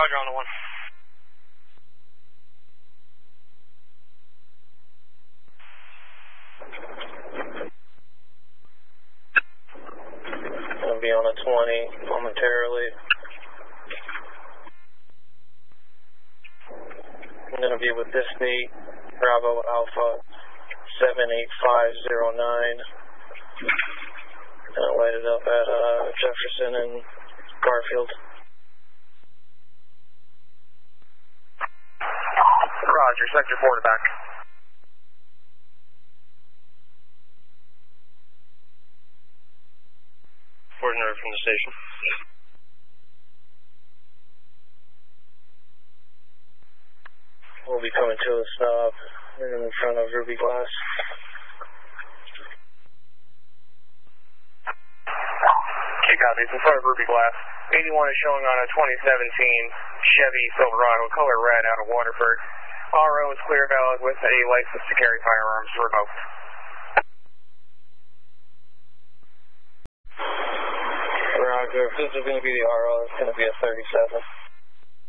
Roger on the 1. I'll be on a 20 momentarily. I'm going to be with this meet, Bravo Alpha 78509. Going to light it up at Jefferson and Garfield. Roger, sector 4 to back. Ordinary from the station. We'll be coming to a stop in front of Ruby Glass. Okay, copy. It's in front of Ruby Glass. 81 is showing on a 2017 Chevy Silverado, color red, out of Waterford. RO is clear, valid with a license to carry firearms revoked. Roger. If this is going to be the RO, it's going to be a 37.